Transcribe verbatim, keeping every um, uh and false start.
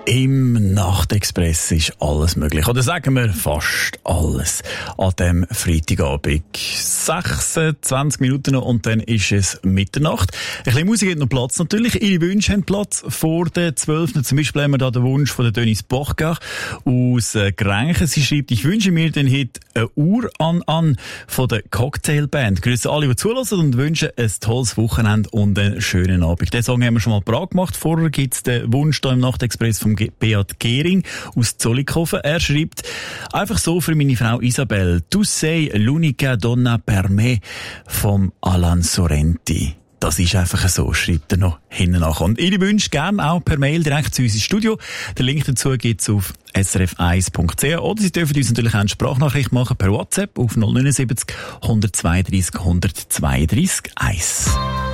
Im Nachtexpress ist alles möglich. Oder sagen wir fast alles. An dem Freitagabend. sechsundzwanzig Minuten noch und dann ist es Mitternacht. Ein bisschen Musik hat noch Platz natürlich. Ihre Wünsche haben Platz vor der zwölf. Zum Beispiel haben wir da den Wunsch von der Denise Bochgach aus äh, Grenchen. Sie schreibt, ich wünsche mir den Hit «Eine Uhr an an» von der Cocktailband. Grüße alle, die zulassen und wünschen ein tolles Wochenende und einen schönen Abend. Den Song haben wir schon mal parat gemacht. Vorher gibt es den Wunsch da im Nachtexpress vom Beat Gehring aus Zollikofen. Er schreibt, einfach so für meine Frau Isabel, «Tu sei l'unica donna per me» vom Alan Sorrenti. Das ist einfach so, schreibt er noch hinten nach. Und Ihre Wünsche gerne auch per Mail direkt zu uns ins Studio. Den Link dazu gibt es auf s r f eins punkt c h oder Sie dürfen uns natürlich auch eine Sprachnachricht machen per WhatsApp auf null neun sieben null eins zwei drei eins zwei drei eins.